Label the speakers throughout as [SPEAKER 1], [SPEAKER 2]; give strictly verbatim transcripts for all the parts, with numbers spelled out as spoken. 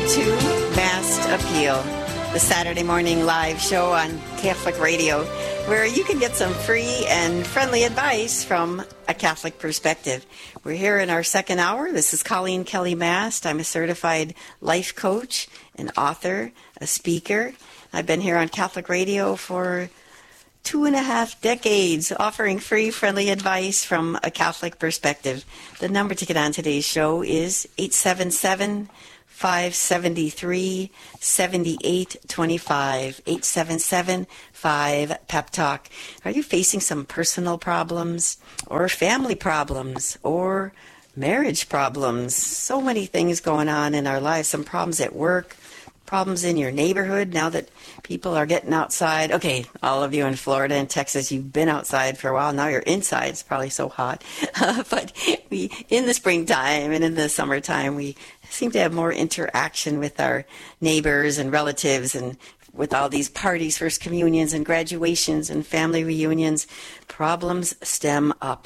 [SPEAKER 1] to Mass Appeal, the Saturday morning live show on Catholic Radio, where you can get some free and friendly advice from a Catholic perspective. We're here in our second hour. This is Colleen Kelly Mast. I'm a certified life coach, an author, a speaker. I've been here on Catholic Radio for two and a half decades, offering free, friendly advice from a Catholic perspective. The number to get on today's show is eight seven seven, five seven three, seven eight two five, eight seven seven, five, pep talk. Are you facing some personal problems or family problems or marriage problems? So many things going on in our lives, some problems at work, problems in your neighborhood now that people are getting outside. Okay, all of you in Florida and Texas, you've been outside for a while. Now you're inside. It's probably so hot. Uh, but we, in the springtime and in the summertime, we seem to have more interaction with our neighbors and relatives, and with all these parties, first communions and graduations and family reunions, problems stem up.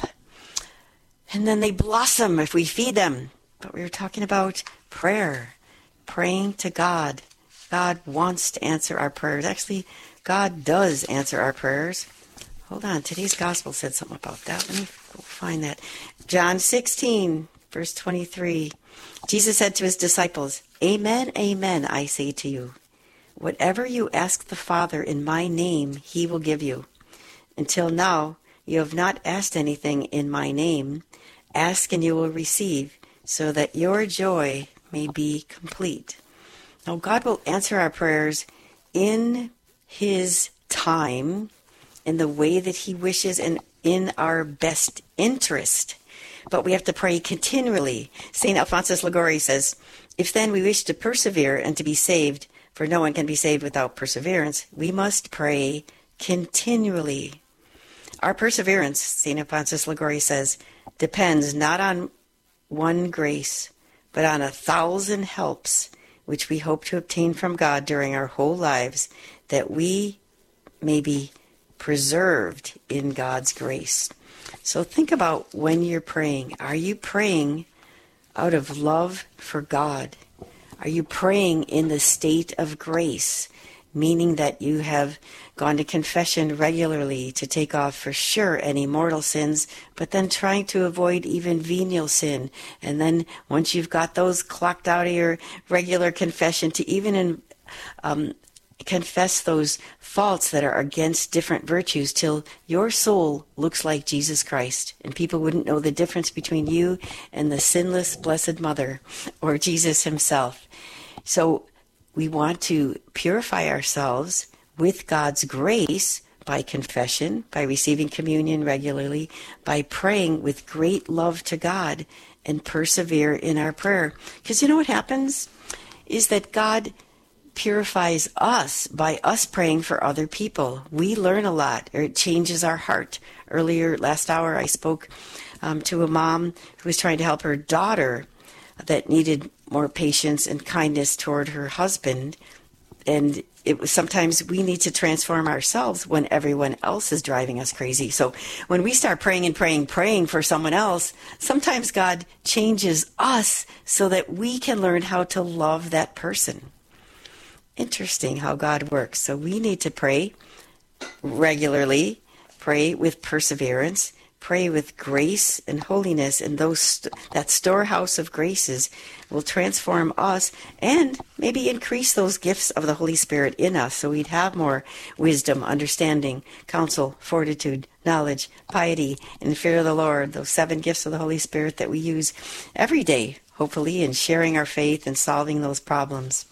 [SPEAKER 1] And then they blossom if we feed them. But we were talking about prayer, praying to God. God wants to answer our prayers. Actually, God does answer our prayers. Hold on. Today's gospel said something about that. Let me go find that. John sixteen, verse twenty-three. Jesus said to his disciples, "Amen, amen, I say to you. Whatever you ask the Father in my name, he will give you. Until now, you have not asked anything in my name. Ask and you will receive, so that your joy may be complete." Now, God will answer our prayers in his time, in the way that he wishes, and in our best interest. But we have to pray continually. Saint Alphonsus Liguori says, "If then we wish to persevere and to be saved, for no one can be saved without perseverance, we must pray continually." Our perseverance, Saint Alphonsus Liguori says, depends not on one grace, but on a thousand helps, which we hope to obtain from God during our whole lives, that we may be preserved in God's grace. So think about when you're praying. Are you praying out of love for God? Are you praying in the state of grace, meaning that you have gone to confession regularly to take off for sure any mortal sins, but then trying to avoid even venial sin? And then once you've got those clocked out of your regular confession, to even in, um, confess those faults that are against different virtues till your soul looks like Jesus Christ, and people wouldn't know the difference between you and the sinless Blessed Mother or Jesus himself. So we want to purify ourselves with God's grace by confession, by receiving communion regularly, by praying with great love to God, and persevere in our prayer. Because you know what happens is that God purifies us by us praying for other people. We learn a lot, or it changes our heart. Earlier, last hour, I spoke um, to a mom who was trying to help her daughter that needed more patience and kindness toward her husband. And it was sometimes we need to transform ourselves when everyone else is driving us crazy. So when we start praying and praying, praying for someone else, sometimes God changes us so that we can learn how to love that person. Interesting how God works. So we need to pray regularly, pray with perseverance, pray with grace and holiness, and those that storehouse of graces will transform us and maybe increase those gifts of the Holy Spirit in us, so we'd have more wisdom, understanding, counsel, fortitude, knowledge, piety, and fear of the Lord, those seven gifts of the Holy Spirit that we use every day, hopefully, in sharing our faith and solving those problems.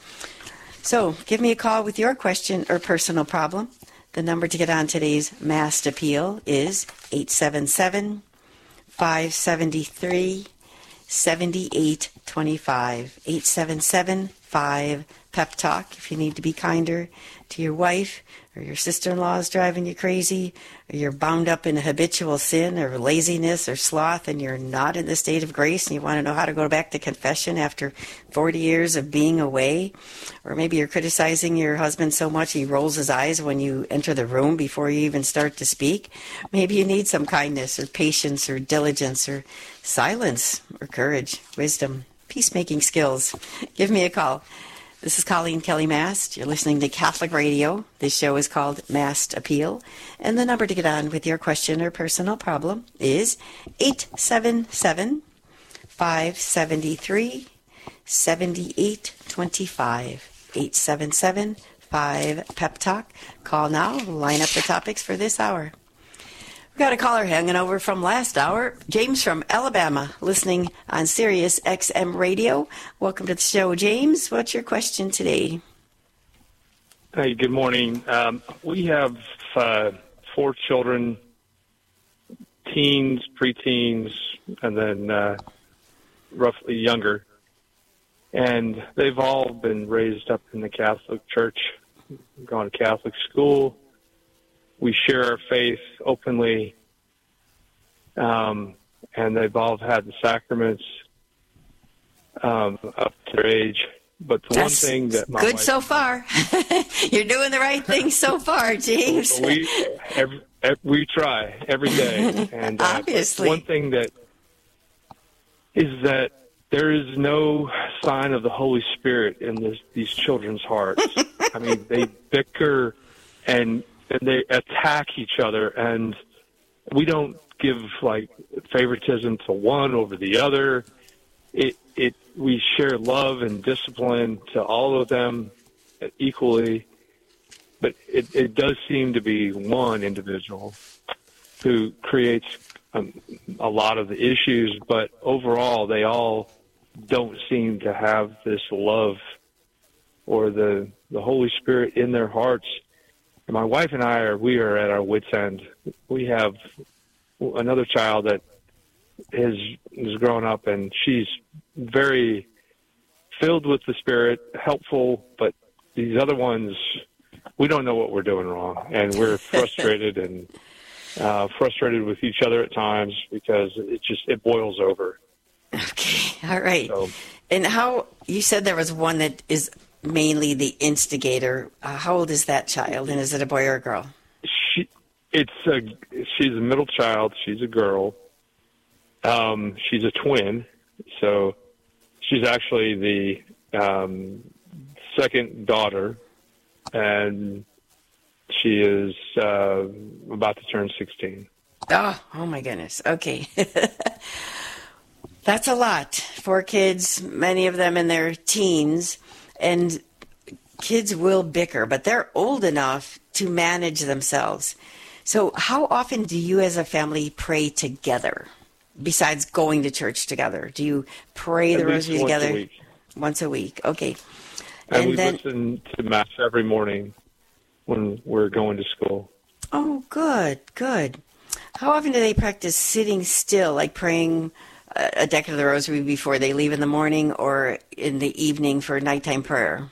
[SPEAKER 1] So give me a call with your question or personal problem. The number to get on today's Mass Appeal is eight seven seven, five seven three, seven eight two five, eight seven seven, five, pep talk. If you need to be kinder to your wife, or your sister-in-law is driving you crazy, or you're bound up in a habitual sin or laziness or sloth, and you're not in the state of grace, and you want to know how to go back to confession after forty years of being away, or maybe you're criticizing your husband so much he rolls his eyes when you enter the room before you even start to speak. Maybe you need some kindness or patience or diligence or silence or courage, wisdom, peacemaking skills. Give me a call. This is Colleen Kelly Mast. You're listening to Catholic Radio. This show is called Mast Appeal. And the number to get on with your question or personal problem is eight seven seven, five seven three, seven eight two five. eight seven seven, five, Pep Talk. Call now. Line up the topics for this hour. We've got a caller hanging over from last hour. James from Alabama, listening on Sirius X M Radio. Welcome to the show, James. What's your question today?
[SPEAKER 2] Hey, good morning. Um, we have uh, four children, teens, preteens, and then uh, roughly younger. And they've all been raised up in the Catholic Church, gone to Catholic school. We share our faith openly, um, and they've all had the sacraments um, up to their age. But the
[SPEAKER 1] That's
[SPEAKER 2] one thing that my
[SPEAKER 1] good
[SPEAKER 2] wife,
[SPEAKER 1] so far. You're doing the right thing so far, James.
[SPEAKER 2] we every, every, we try every day, and uh,
[SPEAKER 1] Obviously,
[SPEAKER 2] one thing that is that there is no sign of the Holy Spirit in this, these children's hearts. I mean, they bicker and. And they attack each other, and we don't give like favoritism to one over the other. It it we share love and discipline to all of them equally, but it, it does seem to be one individual who creates um, a lot of the issues. But overall, they all don't seem to have this love or the the Holy Spirit in their hearts. My wife and I are, we are at our wits' end. We have another child that has, has grown up, and she's very filled with the Spirit, helpful, but these other ones, we don't know what we're doing wrong, and we're frustrated and uh, frustrated with each other at times because it just, it boils over.
[SPEAKER 1] Okay, all right.
[SPEAKER 2] So,
[SPEAKER 1] and how, you said there was one that is mainly the instigator. Uh, how old is that child, and is it a boy or a girl?
[SPEAKER 2] She, it's a, she's a middle child. She's a girl. Um, she's a twin, so she's actually the um, second daughter, and she is uh, about to turn sixteen.
[SPEAKER 1] Oh, oh my goodness. Okay. That's a lot. Four kids, many of them in their teens. And kids will bicker, but they're old enough to manage themselves. So how often do you as a family pray together, besides going to church together? Do you pray the rosary together?
[SPEAKER 2] Once a week.
[SPEAKER 1] Once a week, okay.
[SPEAKER 2] And,
[SPEAKER 1] and
[SPEAKER 2] we
[SPEAKER 1] then,
[SPEAKER 2] listen to Mass every morning when we're going to school.
[SPEAKER 1] Oh, good, good. How often do they practice sitting still, like praying a decade of the rosary before they leave in the morning or in the evening for nighttime prayer?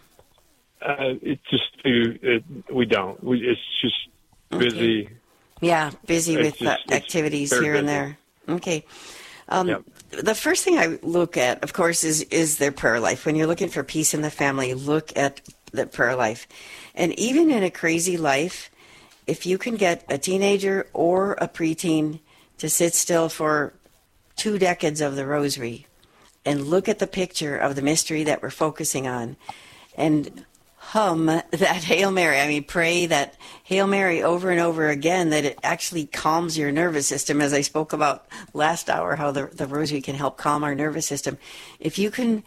[SPEAKER 2] Uh, it's just it, we don't. We, it's just busy.
[SPEAKER 1] Okay. Yeah, busy
[SPEAKER 2] It's
[SPEAKER 1] with uh,
[SPEAKER 2] just- it's
[SPEAKER 1] activities
[SPEAKER 2] very
[SPEAKER 1] here and
[SPEAKER 2] busy.
[SPEAKER 1] there. Okay. Um,
[SPEAKER 2] Yep.
[SPEAKER 1] The first thing I look at, of course, is is their prayer life. When you're looking for peace in the family, look at the prayer life. And even in a crazy life, if you can get a teenager or a preteen to sit still for two decades of the rosary and look at the picture of the mystery that we're focusing on and hum that Hail Mary. I mean, pray that Hail Mary over and over again, that it actually calms your nervous system, as I spoke about last hour, how the, the rosary can help calm our nervous system. If you can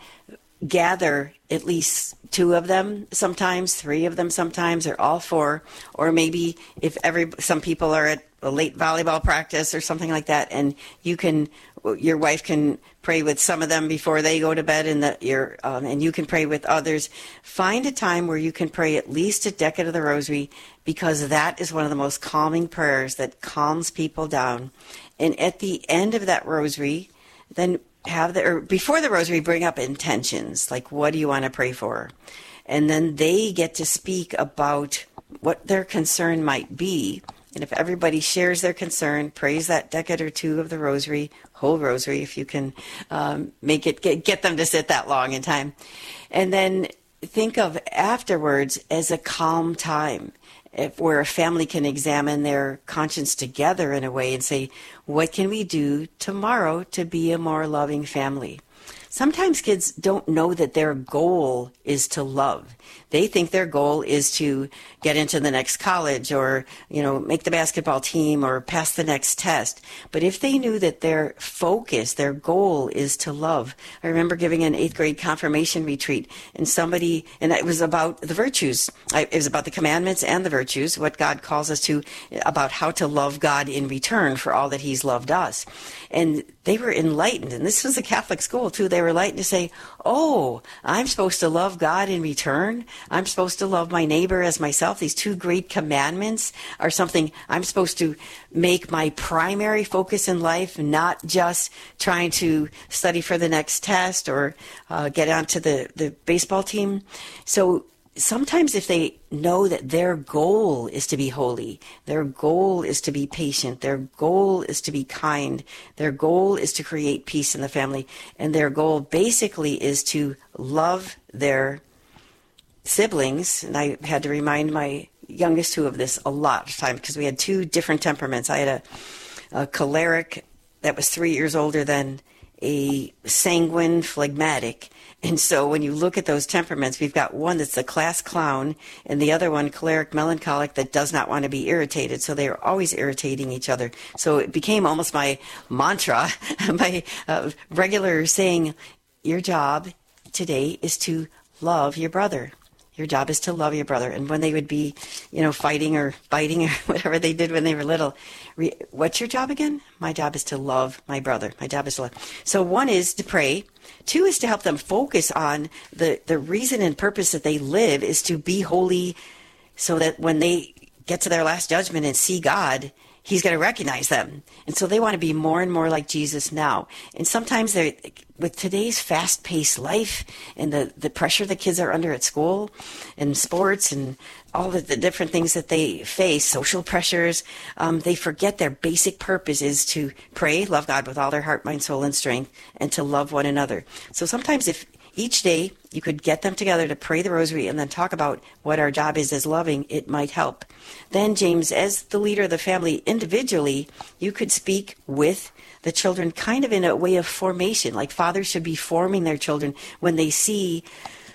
[SPEAKER 1] gather at least two of them sometimes, three of them sometimes, or all four, or maybe if every some people are at a late volleyball practice or something like that, and you can, your wife can pray with some of them before they go to bed, and that your um, and you can pray with others. Find a time where you can pray at least a decade of the rosary, because that is one of the most calming prayers that calms people down. And at the end of that rosary, then have the, or before the rosary, bring up intentions, like what do you want to pray for? And then they get to speak about what their concern might be. And if everybody shares their concern, prays that decade or two of the rosary, whole rosary, if you can um, make it, get, get them to sit that long in time. And then think of afterwards as a calm time, if, where a family can examine their conscience together in a way and say, what can we do tomorrow to be a more loving family? sometimes kids don't know that their goal is to love. They think their goal is to get into the next college or, you know, make the basketball team or pass the next test. But if they knew that their focus, their goal is to love. I remember giving an eighth grade confirmation retreat, and somebody, and it was about the virtues. I, it was about the commandments and the virtues, what God calls us to, about how to love God in return for all that he's loved us. And they were enlightened, and this was a Catholic school too. They were enlightened to say, oh, I'm supposed to love God in return. I'm supposed to love my neighbor as myself. These two great commandments are something I'm supposed to make my primary focus in life, not just trying to study for the next test or uh, get onto the, the baseball team. So sometimes if they know that their goal is to be holy, their goal is to be patient, their goal is to be kind, their goal is to create peace in the family, and their goal basically is to love their siblings. And I had to remind my youngest two of this a lot of time because we had two different temperaments. I had a, a choleric that was three years older than a sanguine phlegmatic. And so when you look at those temperaments, we've got one that's the class clown and the other one, choleric melancholic, that does not want to be irritated. So they are always irritating each other. So it became almost my mantra, my uh, regular saying, your job today is to love your brother. Your job is to love your brother. And when they would be, you know, fighting or biting or whatever they did when they were little, re- what's your job again? My job is to love my brother. My job is to love. So one is to pray. Two is to help them focus on the, the reason and purpose that they live is to be holy, so that when they get to their last judgment and see God, he's going to recognize them. And so they want to be more and more like Jesus now. And sometimes they're, with today's fast-paced life and the, the pressure the kids are under at school and sports and all of the different things that they face, social pressures, um, they forget their basic purpose is to pray, love God with all their heart, mind, soul, and strength, and to love one another. So sometimes if each day you could get them together to pray the rosary and then talk about what our job is as loving, it might help. Then, James, as the leader of the family individually, you could speak with the children kind of in a way of formation, like fathers should be forming their children when they see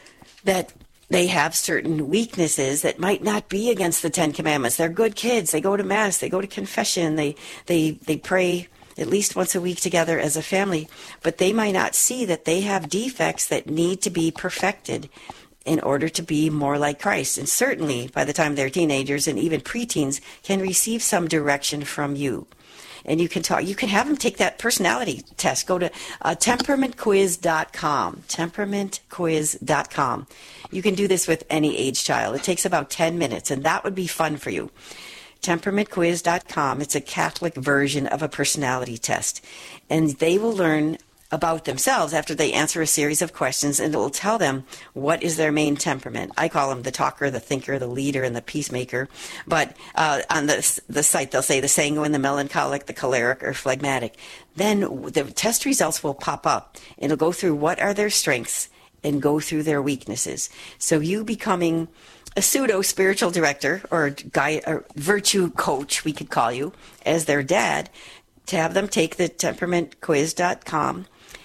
[SPEAKER 1] that they have certain weaknesses that might not be against the Ten Commandments. They're good kids. They go to Mass. They go to confession. They, they, they pray at least once a week together as a family, but they might not see that they have defects that need to be perfected in order to be more like Christ. And certainly by the time they're teenagers and even preteens can receive some direction from you. And you can talk, you can have them take that personality test. Go to uh, temperament quiz dot com, temperament quiz dot com. You can do this with any age child. It takes about ten minutes, and that would be fun for you. temperament quiz dot com. It's a Catholic version of a personality test. And they will learn about themselves after they answer a series of questions, and it will tell them what is their main temperament. I call them the talker, the thinker, the leader, and the peacemaker. But uh, on the, the site, they'll say the sanguine, the melancholic, the choleric, or phlegmatic. Then the test results will pop up. It'll go through what are their strengths and go through their weaknesses. So you becoming a pseudo spiritual director or guy or virtue coach, we could call you, as their dad, to have them take the temperament quiz dot com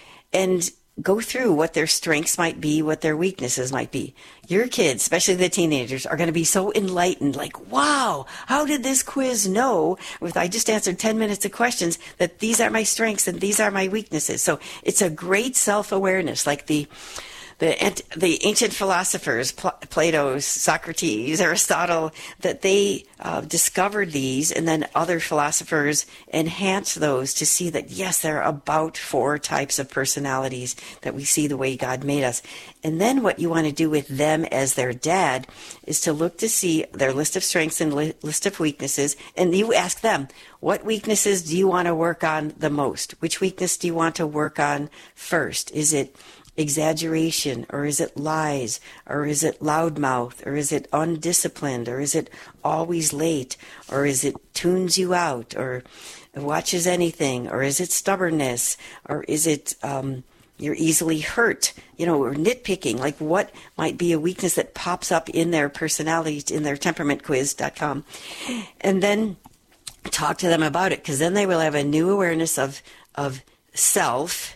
[SPEAKER 1] and go through what their strengths might be, what their weaknesses might be. Your kids, especially the teenagers, are going to be so enlightened, like, wow, how did this quiz know, with I just answered ten minutes of questions, that these are my strengths and these are my weaknesses. So it's a great self-awareness, like the The, the ancient philosophers, Plato, Socrates, Aristotle, that they uh, discovered these, and then other philosophers enhanced those to see that, yes, there are about four types of personalities that we see the way God made us. And then what you want to do with them as their dad is to look to see their list of strengths and li- list of weaknesses, and you ask them, what weaknesses do you want to work on the most? Which weakness do you want to work on first? Is it exaggeration, or is it lies, or is it loudmouth, or is it undisciplined, or is it always late, or is it tunes you out, or watches anything, or is it stubbornness, or is it um, you're easily hurt, you know, or nitpicking? Like, what might be a weakness that pops up in their personality, in their temperament quiz dot com, and then talk to them about it, because then they will have a new awareness of of self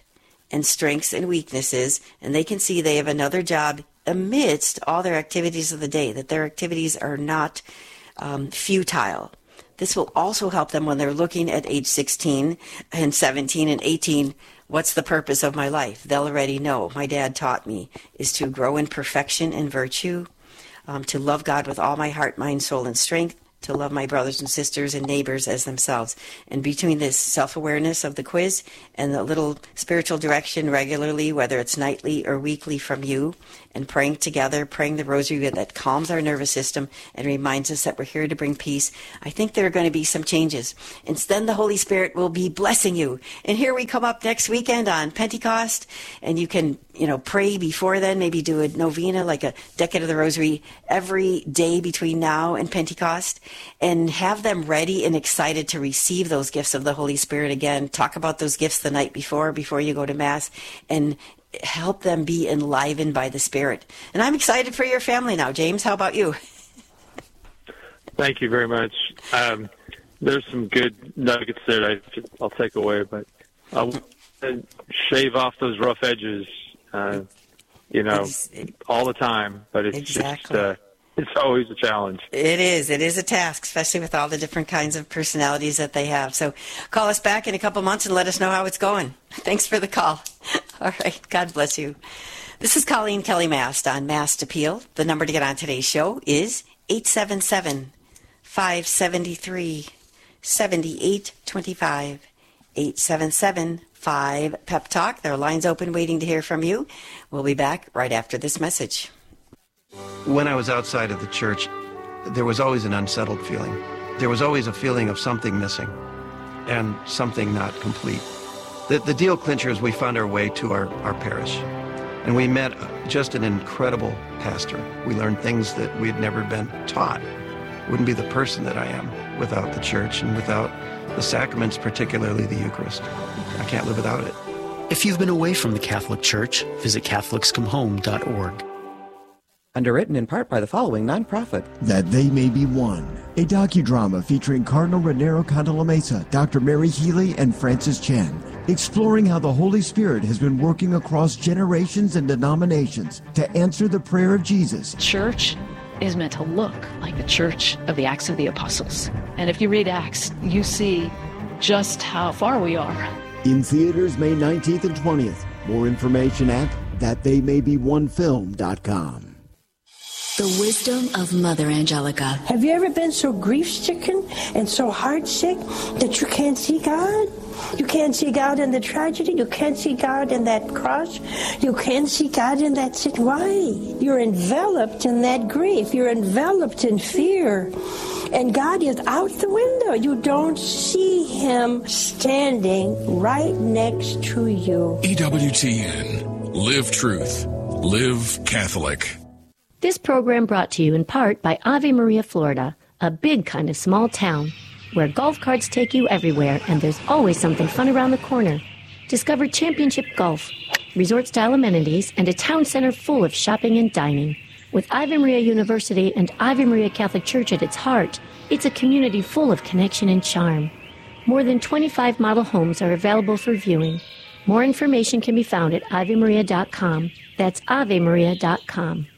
[SPEAKER 1] and strengths and weaknesses, and they can see they have another job amidst all their activities of the day, that their activities are not um, futile. This will also help them when they're looking at age sixteen and seventeen and eighteen. What's the purpose of my life? They'll already know. My dad taught me is to grow in perfection and virtue, um, to love God with all my heart, mind, soul, and strength, to love my brothers and sisters and neighbors as themselves. And between this self-awareness of the quiz and the little spiritual direction regularly, whether it's nightly or weekly from you, and praying together, praying the rosary that calms our nervous system and reminds us that we're here to bring peace, I think there are going to be some changes. And then the Holy Spirit will be blessing you. And here we come up next weekend on Pentecost, and you can, you know, pray before then, maybe do a novena, like a decade of the rosary, every day between now and Pentecost, and have them ready and excited to receive those gifts of the Holy Spirit again. Talk about those gifts the night before, before you go to Mass, and help them be enlivened by the Spirit. And I'm excited for your family now. James, how about you?
[SPEAKER 2] Thank you very much. Um, there's some good nuggets there that I, I'll take away, but I'll shave off those rough edges, uh, you know, all the time. But it's
[SPEAKER 1] exactly.
[SPEAKER 2] just, uh, it's always a challenge.
[SPEAKER 1] It is. It is a task, especially with all the different kinds of personalities that they have. So call us back in a couple months and let us know how it's going. Thanks for the call. All right. God bless you. This is Colleen Kelly Mast on Mast Appeal. The number to get on today's show is eight seven seven, five seven three, seven eight two five. eight seven seven, five, P E P Talk. There are lines open waiting to hear from you. We'll be back right after this message.
[SPEAKER 3] When I was outside of the church, there was always an unsettled feeling. There was always a feeling of something missing and something not complete. The, the deal clincher is we found our way to our, our parish, and we met just an incredible pastor. We learned things that we had never been taught. Wouldn't be the person that I am without the church and without the sacraments, particularly the Eucharist. I can't live without it.
[SPEAKER 4] If you've been away from the Catholic Church, visit Catholics Come Home dot org.
[SPEAKER 5] Underwritten in part by the following nonprofit.
[SPEAKER 6] That They May Be One, a docudrama featuring Cardinal Raniero Cantalamessa, Doctor Mary Healy, and Francis Chen, exploring how the Holy Spirit has been working across generations and denominations to answer the prayer of Jesus.
[SPEAKER 7] Church is meant to look like the church of the Acts of the Apostles. And if you read Acts, you see just how far we are.
[SPEAKER 6] In theaters May nineteenth and twentieth. More information at that they may be one film dot com.
[SPEAKER 8] The wisdom of Mother Angelica.
[SPEAKER 9] Have you ever been so grief-stricken and so heart-sick that you can't see God? You can't see God in the tragedy. You can't see God in that cross. You can't see God in that sin. Why? You're enveloped in that grief. You're enveloped in fear. And God is out the window. You don't see Him standing right next to you.
[SPEAKER 10] E W T N. Live truth. Live Catholic.
[SPEAKER 11] This program brought to you in part by Ave Maria, Florida, a big kind of small town where golf carts take you everywhere and there's always something fun around the corner. Discover championship golf, resort-style amenities, and a town center full of shopping and dining. With Ave Maria University and Ave Maria Catholic Church at its heart, it's a community full of connection and charm. More than twenty-five model homes are available for viewing. More information can be found at ave maria dot com. That's ave maria dot com.